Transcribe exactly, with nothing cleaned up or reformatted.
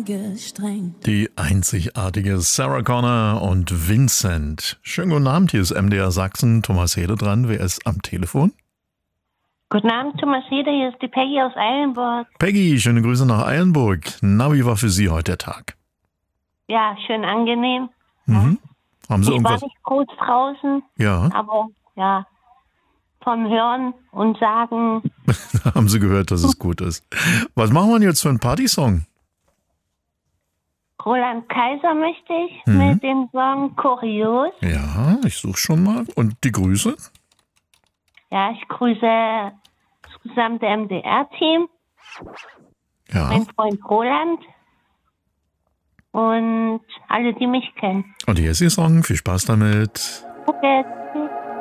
angestrengt. Die einzigartige Sarah Connor und Vincent. Schönen guten Abend, hier ist M D R Sachsen. Thomas Hede dran. Wer ist am Telefon? Guten Abend, Thomas Hede, hier ist die Peggy aus Eilenburg. Peggy, schöne Grüße nach Eilenburg. Na, wie war für Sie heute der Tag? Ja, schön angenehm. Mhm. Haben Sie Ich irgendwas? war nicht groß draußen, Ja, aber ja, vom Hören und Sagen. haben Sie gehört, dass es gut ist. Was machen wir denn jetzt für einen Partysong? Roland Kaiser möchte ich Mhm. mit dem Song Kurios. Ja, ich suche schon mal. Und die Grüße? Ja, ich grüße das gesamte M D R-Team, Ja. mein Freund Roland und alle, die mich kennen. Und hier ist Ihr Song. Viel Spaß damit. Okay, tschüss.